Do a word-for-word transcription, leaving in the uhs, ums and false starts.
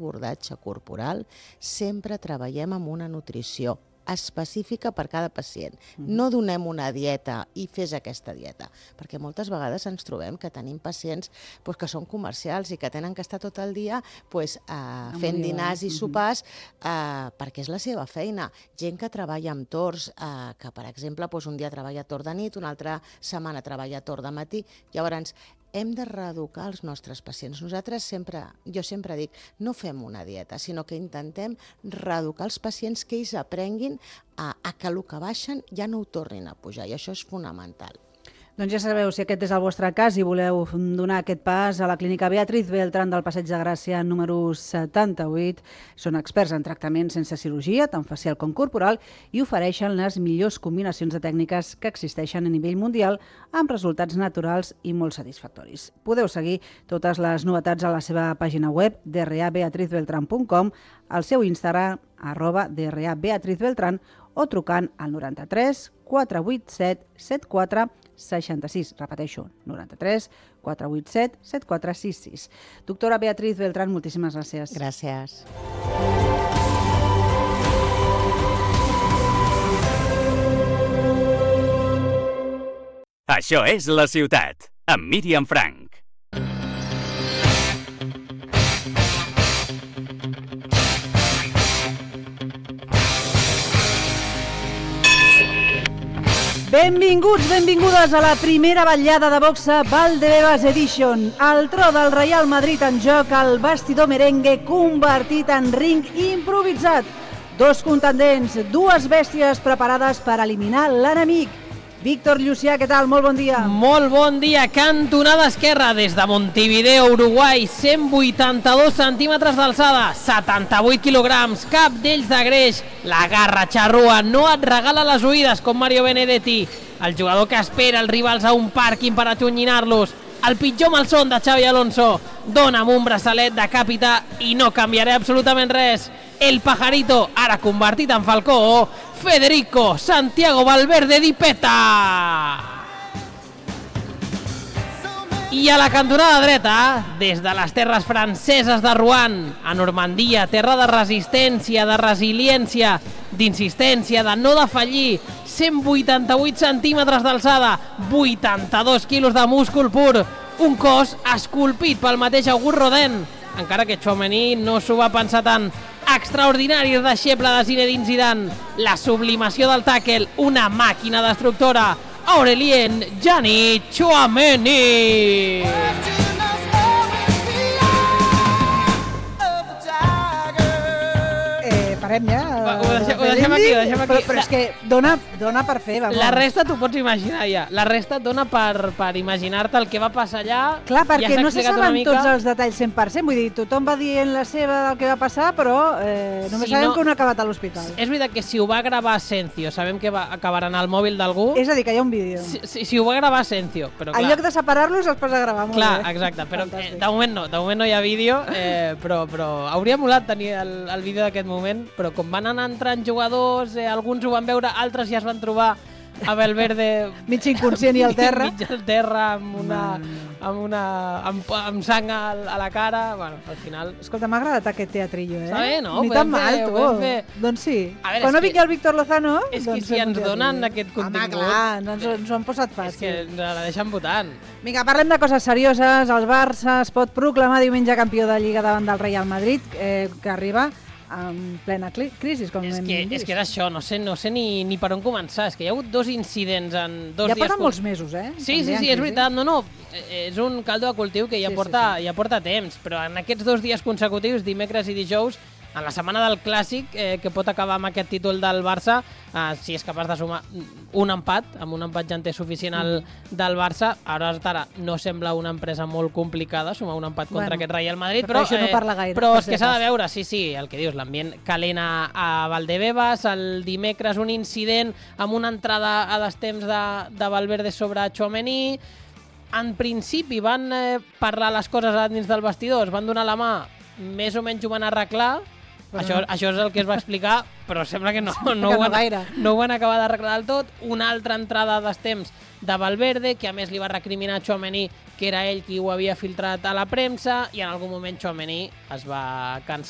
abordatge corporal sempre treballem amb una nutrició específica per cada pacient. No donem una dieta i fes aquesta dieta, perquè moltes vegades ens trobem que tenim pacients pues, que són comercials i que tenen que estar tot el dia pues, uh, fent dinars i sopars uh, perquè és la seva feina. Gent que treballa amb torns, uh, que per exemple pues, un dia treballa torn de nit, una altra setmana treballa torn de matí, llavors hem de reeducar els nostres pacients. Nosaltres sempre, jo sempre dic, no fem una dieta, sinó que intentem reeducar els pacients que ells aprenguin a, a que el que baixen ja no ho tornin a pujar, i això és fonamental. Doncs ja sabeu, si aquest és el vostre cas i voleu donar aquest pas a la clínica Beatriz Beltrán del Passeig de Gràcia número setanta-vuit, són experts en tractament sense cirurgia, tant facial com corporal, i ofereixen les millors combinacions de tècniques que existeixen a nivell mundial amb resultats naturals i molt satisfactoris. Podeu seguir totes les novetats a la seva pàgina web d r a beatriz beltran punt com, al seu Instagram, arroba d r a beatriz beltran, o trucant al noranta-tres quatre vuit set set quatre seixanta-sis. Repeteixo, noranta-tres quatre vuit set set quatre sis sis. Doctora Beatriz Beltrán, moltíssimes gràcies. Gràcies. Això és La Ciutat, amb Míriam Frank. Benvinguts, benvingudes a la primera vetllada de boxa Valdebebas Edition. El tro del Real Madrid en joc, el bastidor merengue convertit en ring improvisat. Dos contendents, dues bèsties preparades per eliminar l'enemic. Víctor Llucià, què tal? Molt bon dia. Molt bon dia. Cantonada esquerra des de Montevideo, Uruguai. cent vuitanta-dos centímetres d'alçada, setanta-vuit quilograms, cap d'ells de greix. La garra xarrua no et regala les oïdes com Mario Benedetti. El jugador que espera els rivals a un pàrquing per atonyinar-los. El pitjor malson de Xavi Alonso. Dona'm un braçalet de capità i no canviaré absolutament res. El pajarito, ara convertit en falcó, Federico Santiago Valverde Di Peta. I a la cantonada dreta, des de les terres franceses de Rouen, a Normandia, terra de resistència, de resiliència, d'insistència, de no defallir, cent vuitanta-vuit centímetres d'alçada, vuitanta-dos quilos de múscul pur, un cos esculpit pel mateix August Rodin, encara que Tchouaméni no s'ho va pensar tant. Extraordinari deixeble de Zinedine Zidane, la sublimació del tàquel, una màquina destructora, Aurélien Gianni Tchouaméni. Parem ja. Ho deixem, ho deixem aquí, ho deixem aquí. Però, però és que dona, dona per fer. Vamos. La resta t'ho pots imaginar ja. La resta et dona per, per imaginar-te el que va passar allà. Clar, perquè ja no se saben mica... tots els detalls cent per cent. Vull dir, tothom va dient la seva del que va passar, però eh, només si sabem no, que un ha acabat a l'hospital. És veritat que si ho va gravar Asensio, sabem que va acabar en el mòbil d'algú. És a dir, que hi ha un vídeo. Si, si, si ho va gravar Asensio, però clar. En lloc de separar-los, els posa a gravar. Molt clar, bé. exacte, però eh, de moment no, de moment no hi ha vídeo, eh, però, però hauria molat tenir el, el vídeo d'aquest moment, però com van anar entrant jugadors, eh, alguns ho van veure, altres ja es van trobar a Valverde mig inconscient i al terra, mig al terra amb una, amb, una amb, amb sang a, a la cara. Bueno, al final... Escolta, m'ha agradat aquest teatrillo, eh? Està bé, no? Ni Podem tan mal, fer, tu. podem fer. Doncs sí. Veure, Quan no que- vingui el Víctor Lozano... És doncs que si fem un ens teatrillo. donen aquest contingut... Home, clar, no ens, ens ho han posat És fàcil. que ens la deixen votant. Vinga, parlem de coses serioses. El Barça es pot proclamar diumenge campió de Lliga davant del Real Madrid, eh, que arriba en plena cli- crisi, com És hem que, vist. és que és això, no sé, no sé ni, ni per on començar. És que hi ha hagut dos incidents en dos Ja dies... porten molts mesos, eh? Sí, També sí, en sí, és crisi. veritat. No, no, eh, és un caldo de cultiu que ja, Sí, sí, porta, sí. ja porta temps, però en aquests dos dies consecutius, dimecres i dijous, en la setmana del Clàssic, eh, que pot acabar amb aquest títol del Barça, eh, si és capaç de sumar un empat, amb un empat ja en té suficient el del Barça, ara ara no sembla una empresa molt complicada sumar un empat contra Bueno, aquest Real Madrid, però però, això no parla gaire, però per és si que s'ha cas. de veure, sí, sí, el que dius, l'ambient calent a, a Valdebebas, el dimecres un incident amb una entrada a destemps de, de Valverde sobre Tchouaméni. En principi van eh, parlar les coses a dins del vestidor, es van donar la mà, més o menys ho van arreglar. Però Això, no. això és el que es va explicar, però sembla que no, no, que ho, no van, gaire. no ho van acabar d'arreglar del tot. Una altra entrada a destemps de Valverde, que a més li va recriminar a Tchouaméni que era ell qui ho havia filtrat a la premsa, i en algun moment Tchouaméni es va cansar